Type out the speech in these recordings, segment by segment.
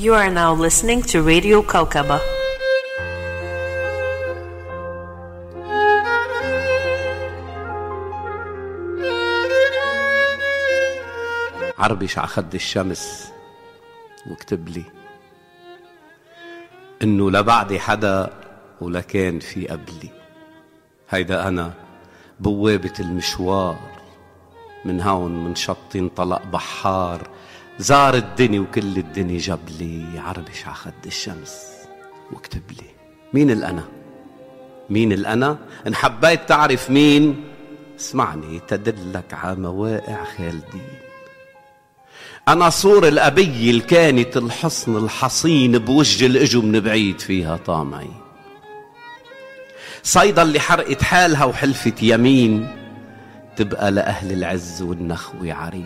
You are now listening to Radio Kaukaba. عربش عخد الشمس واكتب لي إنه لا بعدي حدا ولا كان في قبلي. هيدا أنا بوابة المشوار، من هون من شط انطلق بحار، زار الدنيا وكل الدنيا جاب لي. عربش عخد الشمس واكتب لي مين الأنا، مين الأنا. إن حبيت تعرف مين اسمعني تدلك على مواقع خالدين. أنا صور الأبي اللي كانت الحصن الحصين بوجه الإجو من بعيد فيها طامعين. صيدا اللي حرقت حالها وحلفت يمين تبقى لأهل العز والنخوة عرين.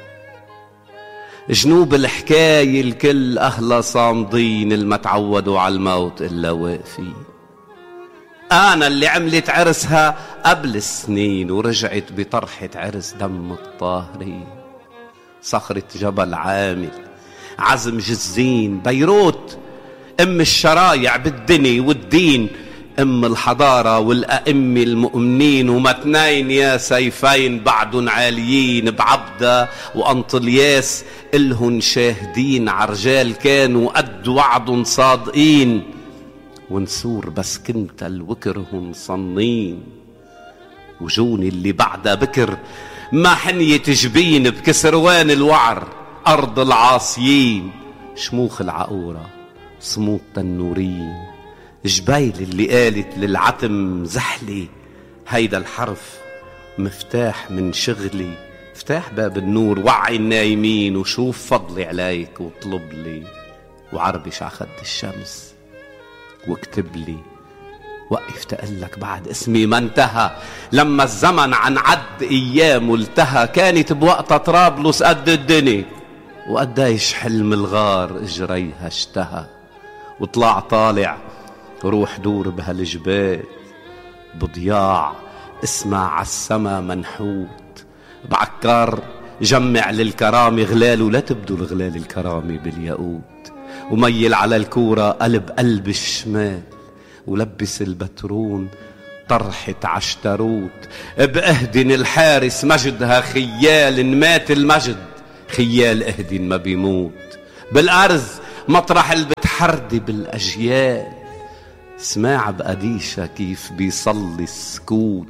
جنوب الحكاية الكل أهلا صامدين، الما تعودوا على الموت إلا واقفين. أنا اللي عملت عرسها قبل السنين ورجعت بطرحة عرس دم الطاهرين. صخرة جبل عامل، عزم جزين، بيروت أم الشرايع بالدنيا والدين، أم الحضارة والأئمة المؤمنين. ومتنين يا سيفين بعدن عاليين، بعبدة وأنطلياس إلهن شاهدين. عرجال كانوا قد وعدن صادقين، ونسور بس كنت الوكرهن صنين. وجوني اللي بعدها بكر ما حنية جبين، بكسروان الوعر أرض العاصيين. شموخ العقورة صمود تنورين، جبيل اللي قالت للعتم زحلي. هيدا الحرف مفتاح من شغلي، افتح باب النور وعي النايمين، وشوف فضلي عليك واطلب لي. وعربش عخد الشمس واكتب لي وقف تقلك بعد اسمي ما انتهى. لما الزمن عن عد ايام التهى، كانت بوقتها طرابلس قد الدنيا، وقديش حلم الغار اجريها اشتهى. وطلع طالع روح دور بهالجبال بضياع، اسمع عالسما منحوت بعكار. جمع للكرامة غلال ولا تبدو الغلال الكرامة بالياقوت. وميل على الكورة قلب الشمال، ولبس البترون طرحة عشتروت. بأهدن الحارس مجدها خيال، إن مات المجد خيال أهدن ما بيموت. بالأرز مطرح اللي بتحردي بالأجيال، سماع بقديشة كيف بيصلي السكوت.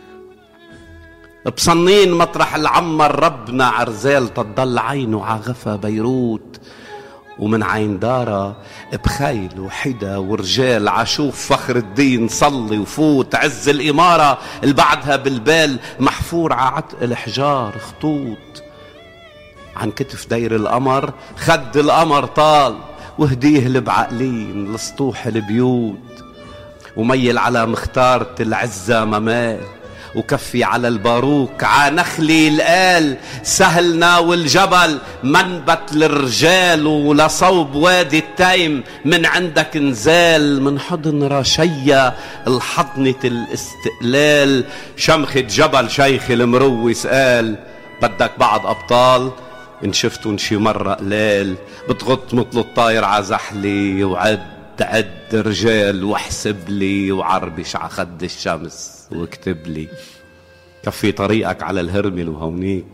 بصنين مطرح العمر ربنا عرزال، تضل عينه عغفى بيروت. ومن عين دارة بخيل وحدا ورجال، عشوف فخر الدين صلي وفوت. عز الإمارة اللي بعدها بالبال محفور ععتق الحجار خطوط. عن كتف دير القمر خد القمر طال، وهديه لبعقلين لسطوح البيوت. وميل على مختارة العزة ممال، وكفي على الباروك عانخلي القال. سهلنا والجبل منبت للرجال، ولصوب وادي التيم من عندك نزال. من حضن رشية الحضنة الاستقلال، شمخة جبل شيخ المروس قال. بدك بعض أبطال إن شفتن شي مرة قلال، بتغط مثل الطاير عزحلي. وعد رجال واحسب لي، وعربش عخد الشمس واكتب لي. كفي طريقك على الهرمل وهونيك،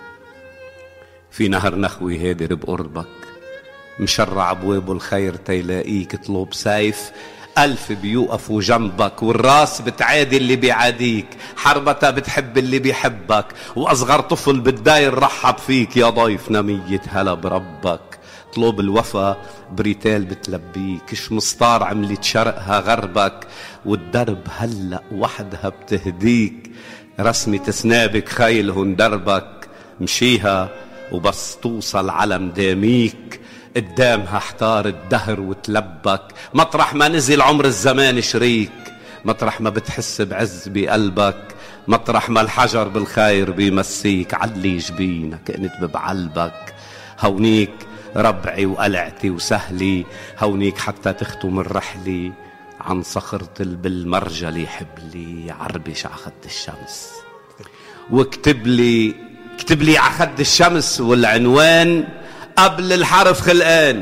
في نهر نخوي هادر بقربك، مشرع ابواب الخير تيلاقيك. طلب سيف 1000 بيوقفوا جنبك، والراس بتعادي اللي بيعاديك. حربتها بتحب اللي بيحبك، واصغر طفل بالداير رحب فيك. يا ضيف نمية هلا بربك، طلب الوفا بريتال بتلبيك. شمسطار عملت شرقها غربك، والدرب هلأ وحدها بتهديك. رسمة سنابك خيلهن دربك، مشيها وبس توصل على مداميك. قدامها احتار الدهر وتلبك، مطرح ما نزل عمر الزمان شريك. مطرح ما بتحس بعز بقلبك، مطرح ما الحجر بالخير بيمسيك. علي جبينك انت ببعلبك، هونيك ربعي وقلعتي وسهلي. هونيك حتى تختم الرحلة عن صخرة بالمرجلي حبلي. عربش عخد الشمس واكتب لي عخد الشمس، والعنوان قبل الحرف خلقان.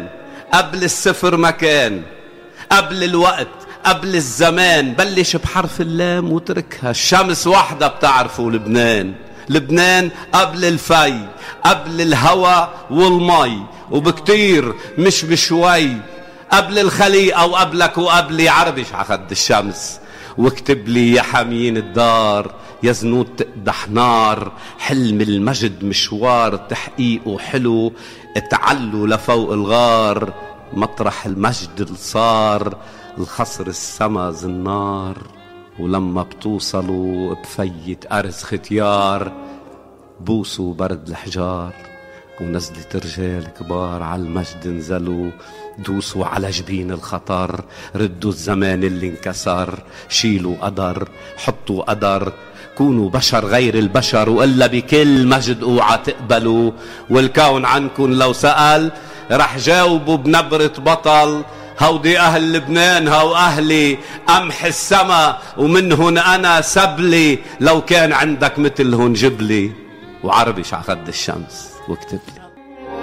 قبل الصفر مكان، قبل الوقت، قبل الزمان. بلش بحرف اللام وتركها. الشمس وحدة بتعرفوا لبنان. لبنان قبل الفي، قبل الهوى والمي، وبكتير مش بشوي، قبل الخليقة وقبلك وقبلي. عربش عخد الشمس واكتب لي يا حمين الدار، يا زنود تقدح نار. حلم المجد مشوار تحقيقه حلو، اتعلوا لفوق الغار. مطرح المجد اللي صار الخصر السما زنار. ولما بتوصلوا بفيت أرز ختيار، بوسوا برد الحجار. ونزلت رجال كبار على المجد نزلوا، دوسوا على جبين الخطر. ردوا الزمان اللي انكسر، شيلوا قدر، حطوا قدر. كونوا بشر غير البشر، وإلا بكل مجد اوعى تقبلوا. والكون عنكن لو سأل رح جاوبوا بنبرة بطل. هودي أهل لبنان، هو أهلي قمح السما، ومنهن أنا سبلي. لو كان عندك مثلهن جبلي. وعربش عخد الشمس واكتب لي.